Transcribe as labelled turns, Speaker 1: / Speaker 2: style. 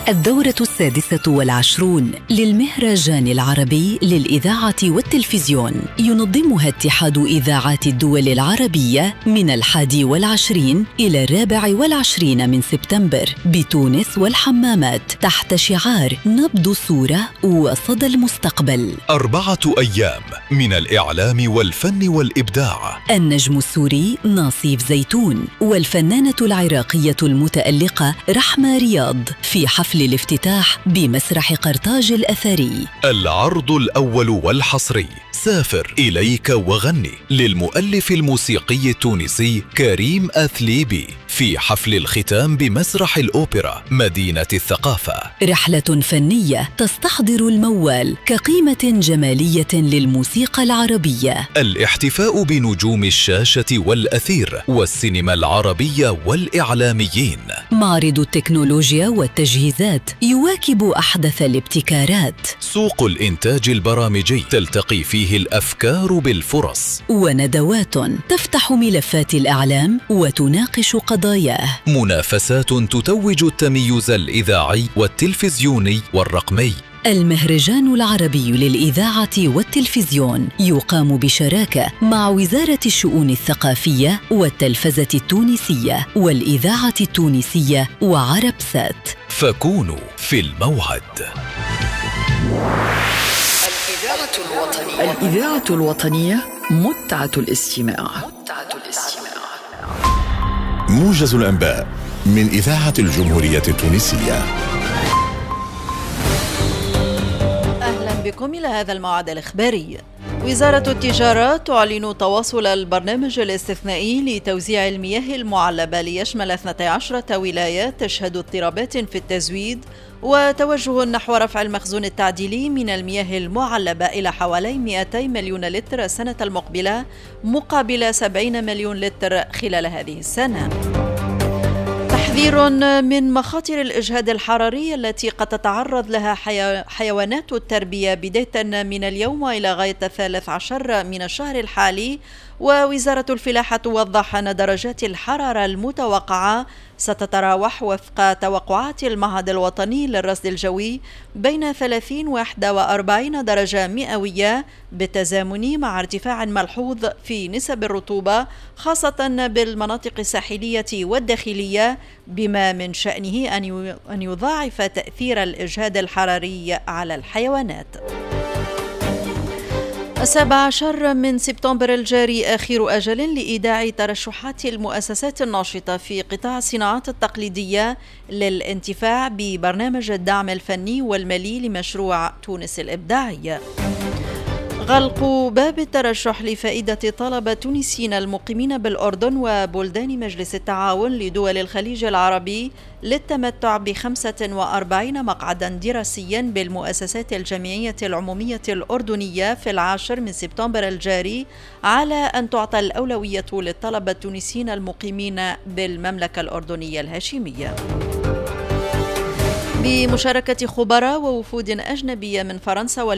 Speaker 1: الدورة 26 للمهرجان العربي للإذاعة والتلفزيون ينظمها اتحاد إذاعات الدول العربية من 21 إلى 24 من سبتمبر بتونس والحمامات تحت شعار نبض الصورة وصدى المستقبل.
Speaker 2: 4 أيام من الإعلام والفن والإبداع.
Speaker 1: النجم السوري ناصيف زيتون والفنانة العراقية المتألقة رحمة رياض في حفل الافتتاح بمسرح قرطاج الأثري.
Speaker 2: العرض الأول والحصري سافر إليك وغني للمؤلف الموسيقي التونسي كريم أثليبي في حفل الختام بمسرح الأوبرا مدينة الثقافة.
Speaker 1: رحلة فنية تستحضر الموال كقيمة جمالية للموسيقى العربية.
Speaker 2: الاحتفاء بنجوم الشاشة والأثير والسينما العربية والإعلاميين.
Speaker 1: معرض التكنولوجيا والتجهيزات يواكب أحدث الابتكارات.
Speaker 2: سوق الإنتاج البرامجي تلتقي فيه الأفكار بالفرص.
Speaker 1: وندوات تفتح ملفات الإعلام وتناقش قضاياه.
Speaker 2: منافسات تتوج التميز الإذاعي والتلفزيوني والرقمي.
Speaker 1: المهرجان العربي للإذاعة والتلفزيون يقام بشراكة مع وزارة الشؤون الثقافية والتلفزة التونسية والإذاعة التونسية وعربسات.
Speaker 2: فكونوا في الموعد.
Speaker 3: الإذاعة الوطنية متعة الاستماع.
Speaker 4: موجز الأنباء من إذاعة الجمهورية التونسية.
Speaker 5: أهلا بكم إلى هذا الموعد الإخباري. وزارة التجارة تعلن تواصل البرنامج الاستثنائي لتوزيع المياه المعلبة ليشمل 12 ولاية تشهد اضطرابات في التزويد، وتوجه نحو رفع المخزون التعديلي من المياه المعلبة إلى حوالي 200 مليون لتر السنة المقبلة مقابل 70 مليون لتر خلال هذه السنة. تحذير من مخاطر الإجهاد الحراري التي قد تتعرض لها حيوانات التربية بداية من اليوم وإلى غاية 13 من الشهر الحالي. ووزارة الفلاحة توضح أن درجات الحرارة المتوقعة ستتراوح وفق توقعات المعهد الوطني للرصد الجوي بين 30 و 41 درجة مئوية، بالتزامن مع ارتفاع ملحوظ في نسب الرطوبة خاصة بالمناطق الساحلية والداخلية، بما من شأنه أن يضاعف تأثير الإجهاد الحراري على الحيوانات. 17 من سبتمبر الجاري آخر أجل لإيداع ترشحات المؤسسات الناشطة في قطاع الصناعات التقليدية للانتفاع ببرنامج الدعم الفني والمالي لمشروع تونس الإبداعي. غلق باب الترشح لفائدة طلبة تونسيين المقيمين بالأردن وبلدان مجلس التعاون لدول الخليج العربي للتمتع ب45 مقعدا دراسيا بالمؤسسات الجامعية العمومية الأردنية في 10 من سبتمبر الجاري، على أن تعطى الأولوية للطلبة التونسيين المقيمين بالمملكة الأردنية الهاشمية. بمشاركة خبراء ووفود أجنبية من فرنسا